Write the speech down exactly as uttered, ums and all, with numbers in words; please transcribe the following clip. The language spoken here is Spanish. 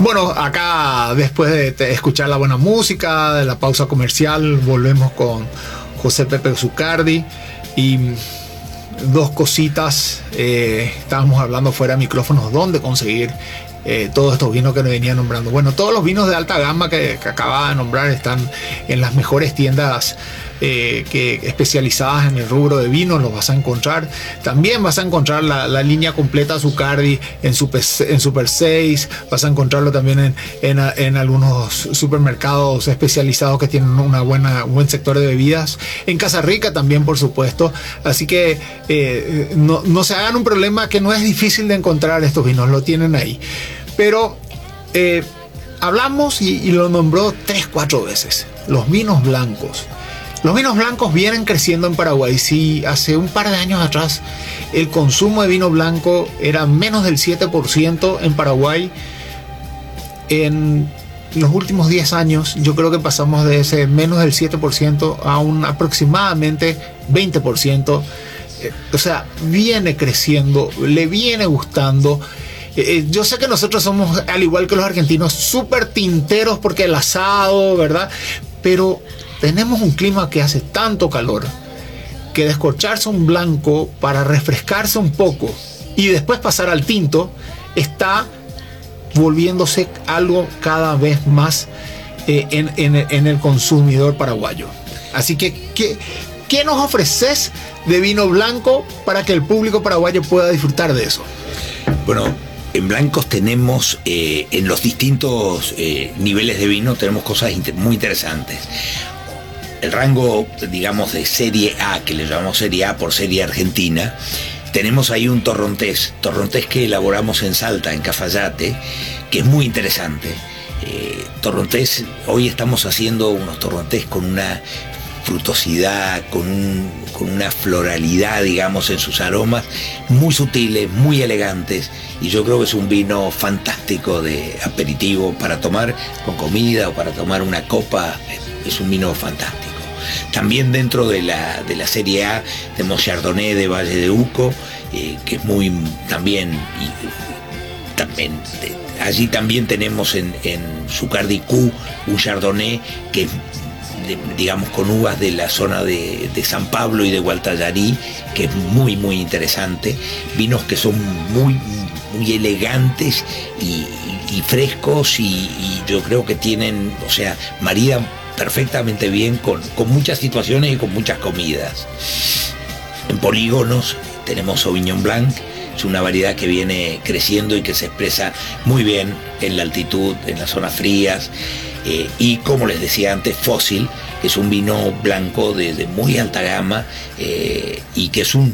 Bueno, acá después de te- escuchar la buena música, de la pausa comercial, volvemos con José Pepe Zucardi y dos cositas. Eh, estábamos hablando fuera de micrófonos dónde conseguir eh, todos estos vinos que nos venía nombrando. Bueno, todos los vinos de alta gama que, que acababa de nombrar están en las mejores tiendas eh, que, especializadas en el rubro de vinos, los vas a encontrar. También vas a encontrar la, la línea completa Zucardi en Super, en Super seis, vas a encontrarlo también en, en, en algunos supermercados especializados que tienen una buena, un buen sector de bebidas. En Casa Rica también, por supuesto. Así que eh, no, no se hagan un problema, que no es difícil de encontrar estos vinos, lo tienen ahí. Pero eh, hablamos y, y lo nombró tres, cuatro veces, los vinos blancos. Los vinos blancos vienen creciendo en Paraguay. Si hace un par de años atrás el consumo de vino blanco era menos del siete por ciento en Paraguay, en los últimos diez años yo creo que pasamos de ese menos del siete por ciento a un aproximadamente veinte por ciento. Eh, o sea, viene creciendo, le viene gustando. Eh, yo sé que nosotros somos, al igual que los argentinos, súper tinteros porque el asado, ¿verdad? Pero tenemos un clima que hace tanto calor que descorcharse un blanco para refrescarse un poco y después pasar al tinto está volviéndose algo cada vez más eh, en, en, en el consumidor paraguayo. Así que, ¿qué, ¿qué nos ofreces de vino blanco para que el público paraguayo pueda disfrutar de eso? Bueno, en blancos tenemos, eh, en los distintos eh, niveles de vino, tenemos cosas inter- muy interesantes. El rango, digamos, de serie A, que le llamamos serie A por serie argentina, tenemos ahí un torrontés, torrontés que elaboramos en Salta, en Cafayate, que es muy interesante. Eh, torrontés, hoy estamos haciendo unos torrontés con una frutosidad, con, un, con una floralidad, digamos, en sus aromas, muy sutiles, muy elegantes, y yo creo que es un vino fantástico de aperitivo para tomar con comida o para tomar una copa. Es un vino fantástico. También dentro de la, de la serie A tenemos Chardonnay de Valle de Uco, eh, que es muy también, y, también de, allí también tenemos en, en Zucardi Q un Chardonnay que es, de, digamos, con uvas de la zona de, de San Pablo y de Gualtallarí, que es muy muy interesante. Vinos que son muy muy elegantes y, y, y frescos, y, y yo creo que tienen, o sea, maridan perfectamente bien con, con muchas situaciones y con muchas comidas. En polígonos tenemos Sauvignon Blanc, es una variedad que viene creciendo y que se expresa muy bien en la altitud, en las zonas frías, eh, y como les decía antes, Fósil, que es un vino blanco de, de muy alta gama, eh, y que es un